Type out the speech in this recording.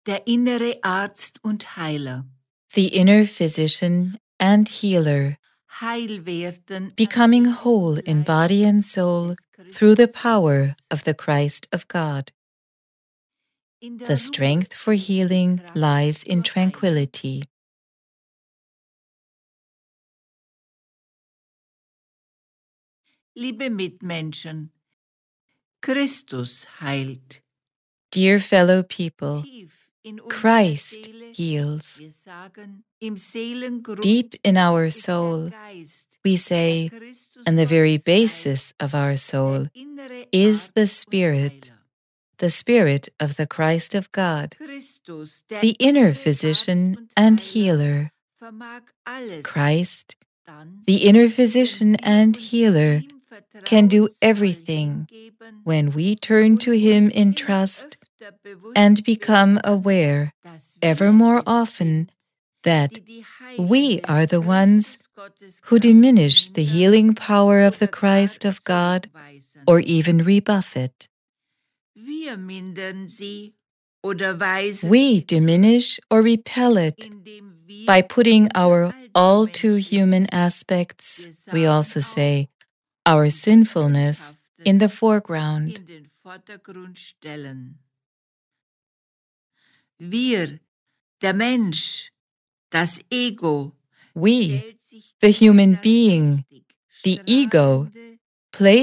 Der innere Arzt und Heiler. The inner physician and healer, Heil werden becoming whole in body and soul through the power of the Christ of God. The strength for healing lies in tranquility. Liebe Mitmenschen, Christus heilt. Dear fellow people, Tief in unserer Christ Seele, heals. wir sagen, im Seelengrund Deep in our ist der soul, Geist, we der say, Christus and the very Gottes heilt, basis of our soul der innere is the Arzt und Spirit of the Christ of God, Christus, der the inner innere physician Arzt und and Heiler, healer. vermag alles. Christ, Dann, the inner wenn physician wir and uns healer, ihm can do vertrauensvoll everything hingeben when we turn und to Him uns in immer trust öfter bewusst and become werden, aware dass ever wir more es often sind, that die we are the ones Christus Gottes who Kraft diminish the verhindern healing power of the oder gar Christ of God zurückweisen. or even rebuff it. Wir mindern sie oder weisen We sie diminish or repel it zurück, indem wir by putting our unser all too Alltagsmenschliches, human wir aspects, we sagen also auch, say, our sinfulness, in the Sündhaftes foreground. in den Vordergrund stellen. Wir, der Mensch, das Ego, We, stellt sich the gegen human das being, mächtig the ego, strahlende place